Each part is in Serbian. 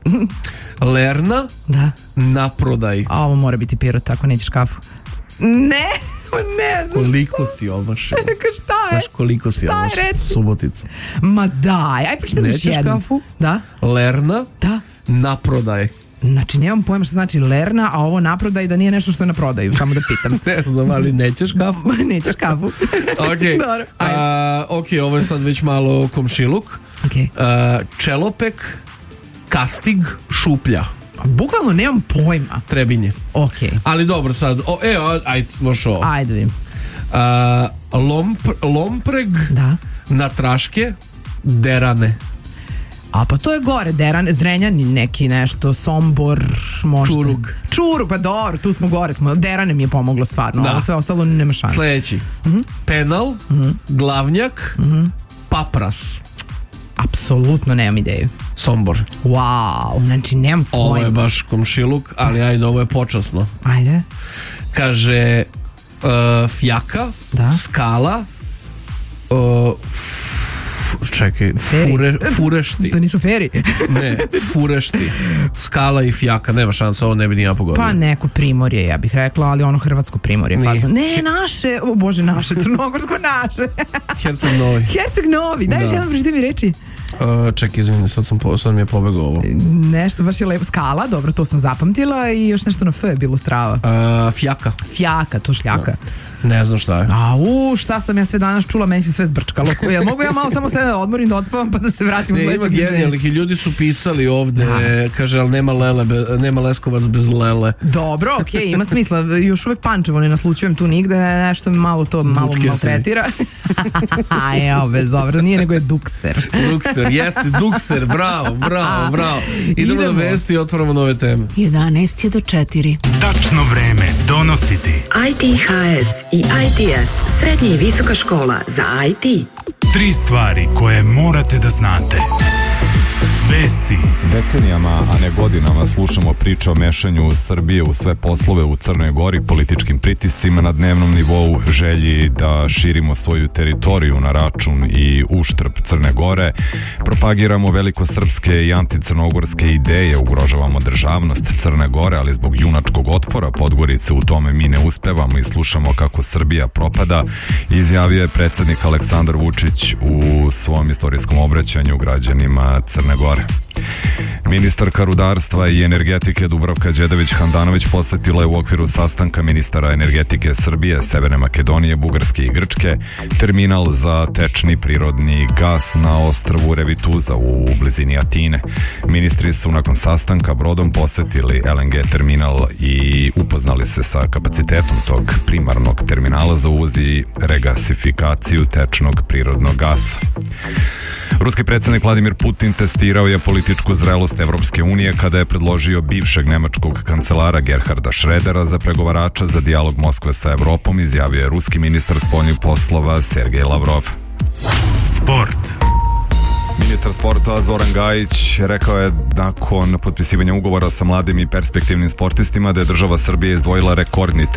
Lerna Da. na prodaj. A ovo mora biti Pirot, ako nećeš kafu. Ne znam. Koliko si omašila? Šta je? Znaš koliko si Šta je, omašila? reci? Subotica. Ma daj, aj pročitam još Nećeš jednu. kafu? Da. Lerna Da. na prodaj. Znači, nemam pojma što znači Lerna, a ovo naprodaj da nije nešto što je na prodaju, samo da pitam. Ne znam, ali nećeš kafu? Nećeš kafu. Ok, Dobro, ajde. ok, ovo je sad već malo komšiluk. Okay. Čelopek, kastig, šuplja. Bukvalno nemam pojma. Trebinje. Ok. Ali dobro sad, ajde, možeš ovo. Ajde vidim. Lompreg Da. na traške, derane. A pa to je gore, Zrenjanin neki nešto, Sombor, možda. Čurug, pa dobro, tu smo gore, Derane mi je pomoglo stvarno, Da. ovo sve ostalo nema šanse. Sljedeći. Penal, glavnjak, papras. Apsolutno nemam ideju. Sombor. Wow, znači nemam pojma. Ovo je baš komšiluk, ali ajde, ovo je počasno. Ajde. Kaže fjaka, Da. skala, čekaj, furešti. To nisu feri. Ne, furešti. Skala i fjaka, nema šansa, ovo ne bi ni ja pogodio. Pa neko primorje, ja bih rekla, ali ono hrvatsko primorje. Nije. Ne, naše, o Bože, naše, crnogorsko naše. Herceg Novi. Herceg Novi, daj još jednom pročiti mi reči. Čekaj, izvini, sad mi je pobegao ovo. Nešto baš je lepo. Skala, dobro, to sam zapamtila i još nešto na F je bilo strava. Fjaka. Fjaka, to šljaka. Ne znam šta je. Šta sam ja sve danas čula, meni se sve zbrčkalo. Mogu ja malo samo sve da odmorim, da odspavam pa da se vratim u sledećeg ima genijalnih i ljudi su pisali ovde, kaže, ali nema Leskovac bez lele. Dobro, okej, ima smisla. Još uvek Pančevo ne naslučujem tu nigde, nešto mi malo maltretira. Evo, bez obra, nije nego je Dukser. Dukser, jeste, Dukser, bravo. Idemo na vesti i otvaramo nove teme. 11:04. Tačno vreme donositi ITHS i ITS, srednja i visoka škola za IT. 3 stvari koje morate da znate. Vesti. Decenijama, a ne godinama, slušamo priče o mešanju Srbije u sve poslove u Crnoj Gori, političkim pritiscima na dnevnom nivou, želji da širimo svoju teritoriju na račun i uštrb Crne Gore, propagiramo velikosrpske i anticrnogorske ideje, ugrožavamo državnost Crne Gore, ali zbog junačkog otpora Podgorice u tome mi ne uspevamo i slušamo kako Srbija propada, izjavio je predsjednik Aleksandar Vučić u svom istorijskom obraćanju građanima Crne Gore. Ministarka rudarstva i energetike Dubravka Đedović-Handanović posetila je u okviru sastanka ministara energetike Srbije, Severne Makedonije, Bugarske i Grčke terminal za tečni prirodni gas na ostrvu Revituza u blizini Atine. Ministri su nakon sastanka brodom posetili LNG terminal i upoznali se sa kapacitetom tog primarnog terminala za uvoz i regasifikaciju tečnog prirodnog gasa. Ruski predsjednik Vladimir Putin testirao je političku zrelost Evropske unije kada je predložio bivšeg nemačkog kancelara Gerharda Schrödera za pregovarača za dijalog Moskve sa Evropom, izjavio je ruski ministar spoljnih poslova Sergej Lavrov. Sport. Ministar sporta Zoran Gajić rekao je nakon potpisivanja ugovora sa mladim i perspektivnim sportistima da je država Srbije izdvojila rekordni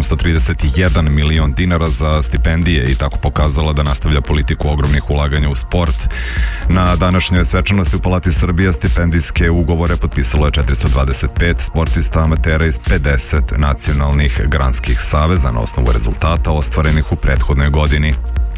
731 milion dinara za stipendije i tako pokazala da nastavlja politiku ogromnih ulaganja u sport. Na današnjoj svečanosti u Palati Srbije stipendijske ugovore potpisalo je 425 sportista amatera iz 50 nacionalnih granskih saveza na osnovu rezultata ostvarenih u prethodnoj godini.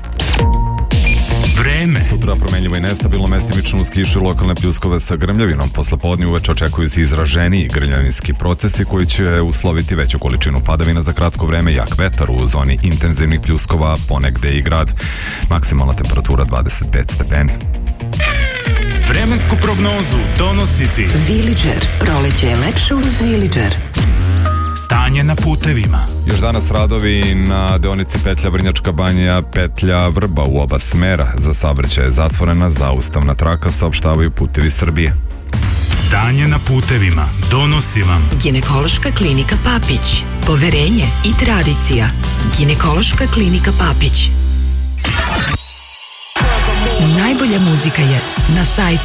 Vreme. Sutra promenljivo i nestabilno, mestimično uz kišu i lokalne pljuskove sa grmljavinom. Posle podne uveče očekuju se izraženiji grmljavinski procesi koji će usloviti veću količinu padavina za kratko vreme, jak vetar u zoni intenzivnih pljuskova, ponegde i grad. Maksimalna temperatura 25 stepeni. Vremensku prognozu donositi Villager, proleće je lepše uz Villager. stanje na putevima. Još danas radovi na deonici petlja Vrnjačka Banja, petlja Vrba u oba smera. Za saobraćaj je zatvorena zaustavna traka, saopštavaju Putevi Srbije. Stanje na putevima donosi vam Ginekološka klinika Papić. Poverenje i tradicija. Ginekološka klinika Papić. Najbolja muzika je na sajtu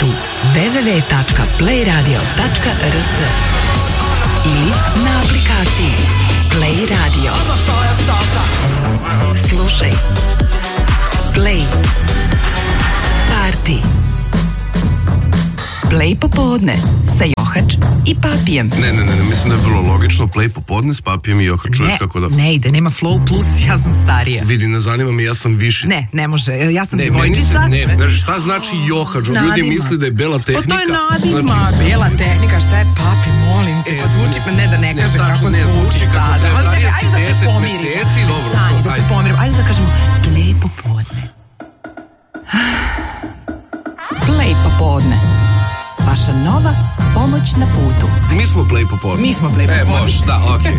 www.playradio.rs ili na aplikaciji Play Radio. Slušaj, Play, Party, Play Play popodne sa Johač i Papijem. Ne, mislim da je vrlo logično. Play popodne s Papijem i Johač. Čuješ kako da... Ne ide, nema Flow plus, ja sam starija. Vidi, ne zanima me, ja sam više. Ne može, ja sam devojčica. Znači, šta znači Johač? Ljudi misli da je bela tehnika. To je nadima, bela tehnika, šta je Papi, molim te, pa zvuči, pa ne da ne kaže kako zvuči sada. Ajde da se pomirimo. Stani, da se pomirimo. Ajde da kažemo Play popodne. Play popodne. Vaša nova pomoć na putu. Mi smo Play popodne. Može, da, okej.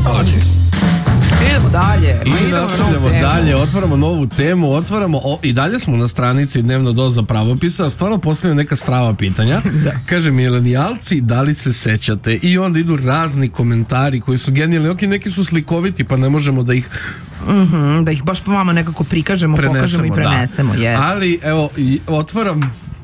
Idemo dalje. I nastavljamo dalje, otvaramo novu temu, i dalje smo na stranici Dnevna doza pravopisa, stvarno postavljaju neka strava pitanja. Kaže, milenijalci, da li se sećate? I onda idu razni komentari koji su genijalni, neki su slikoviti, pa ne možemo da ih... da ih baš po vama nekako prikažemo, pokažemo i prenesemo. Ali, evo, otvaram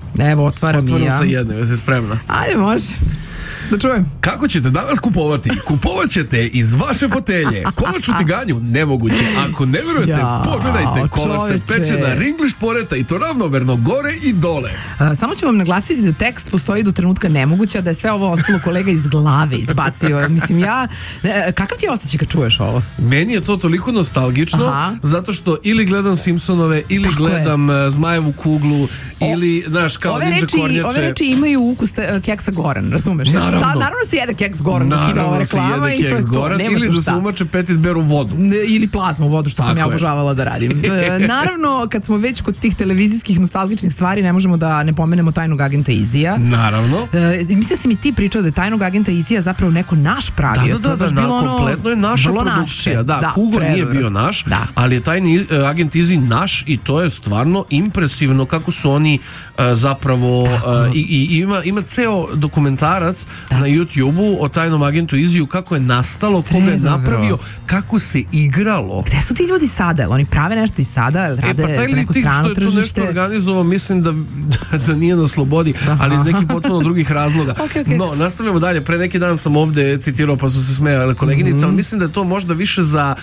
i ja. Sa jedne, jesi spremna? Ajde, može. Da čujem. Kako ćete danas kupovati? Kupovat ćete iz vaše fotelje. Kolač u tiganju? Nemoguće. Ako ne verujete, pogledajte. Kolač se peče na ringli šporeta i to ravnomerno gore i dole. Samo ću vam naglasiti da tekst postoji do trenutka nemoguće, da je sve ovo ostalo kolega iz glave izbacio. Mislim, kakav ti je osjećaj kad čuješ ovo? Meni je to toliko nostalgično, zato što ili gledam Simpsonove, ili gledam Zmajevu kuglu, ili, znaš, kao Ninja Kornjače. Ove reči imaju ukus keksa Goran, razumeš? Naravno se jede keks Goran dok ide ova reklama i to je to. Ili da se umače Petit Bear u vodu. Ili plazma u vodu, što sam ja obožavala da radim. Naravno, kad smo već kod tih televizijskih nostalgičnih stvari, ne možemo da ne pomenemo Tajnog agenta Izija. Naravno. Mislim si mi ti pričao da je Tajnog agenta Izija zapravo neko naš pravio. Da, kompletno je naša produkcija. Da, Hugo nije bio naš, ali je Tajni agent Izij naš i to je stvarno impresivno kako su oni zapravo i ima ceo dokumentarac na YouTube-u o Tajnom agentu Iziju, kako je nastalo, koga je napravio, kako se igralo. Gde su ti ljudi sada? Oni prave nešto i sada? Rade za neku stranu tržište? Što je to nešto organizovao, mislim da nije na slobodi, ali iz nekih potpuno drugih razloga. No, nastavljamo dalje. Pre neki dan sam ovde citirao, pa su se smejale koleginice, ali mislim da je to možda više za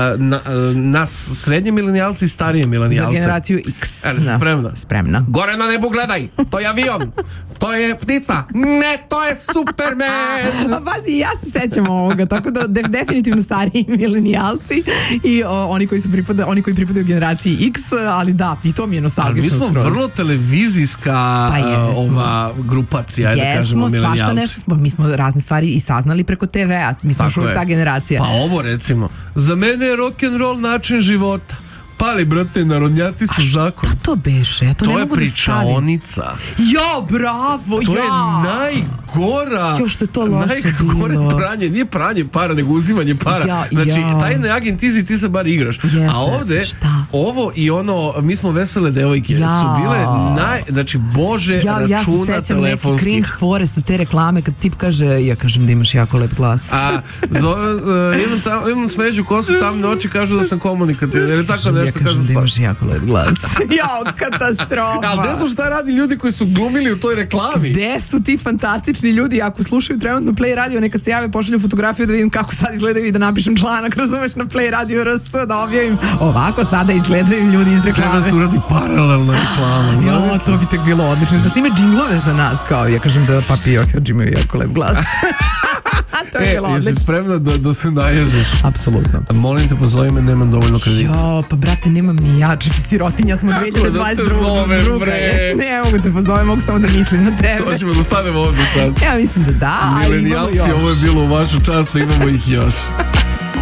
nas srednje milenijalce i starije milenijalce. Za generaciju X. Spremna. Gore na nebu gledaj, to je avion, to je ptica, ne, to je Superman. Pazi, ja se sećam ovoga, tako da definitivno stariji milenijalci i oni koji pripadaju generaciji X, ali da, i to mi je nostalgično skroz. Ali mi smo vrlo televizijska ova grupacija, da kažemo milenijalci. Svašta nešto smo, mi smo razne stvari i saznali preko TV-a, mi smo još ta generacija. Pa ovo recimo, za mene je rock'n'roll način života. Pali, brate, narodnjaci su zakon. Šta to beše? Ja to ne mogu da stavim. To je pričaonica. Jo, bravo, to je najgora. Jo, što je to loše najgore bilo. Pranje, nije pranje para, nego uzimanje para. Znači, Tajni agent Izij, ti se bar igraš. A ovde, ovo i ono, mi smo vesele devojke, su bile znači, Bože računa telefonskih. Ja se sećam neki cringe fore sa te reklame, kad tip kaže, ja kažem da imaš jako lep glas. Imam smeđu kosu, tamne oči, kažu da sam komunikativna. Jer je tako nešto. Ja kažem da imaš jako lep glas. Jao, katastrofa. Ali gde su šta radi ljudi koji su glumili u toj reklami? Gde su ti fantastični ljudi? Ako slušaju trenutno Play Radio, neka se jave, pošalju fotografiju da vidim kako sad izgledaju i da napišem članak, razumeš, na Play Radio RS, da objavim. Ovako sada izgledaju ljudi iz reklame. Treba se uradi paralelna reklama. Jo, to bi tek bilo odlično. Da snime džinglove za nas, kao ja kažem da Papi Johač imaju jako lep glas. Jesi spremna da se naježeš? Apsolutno. Molim te, pozovi me, nemam dovoljno kredita. Jo, pa brate, nemam ni ja, sirotinja smo 2022. druga. Ne mogu te pozovem, mogu samo da mislim na tebe. Hoćemo da stanemo ovdje sad. Ja mislim da da. Milenijalci, ovo je bilo u vašu čast, imamo ih još.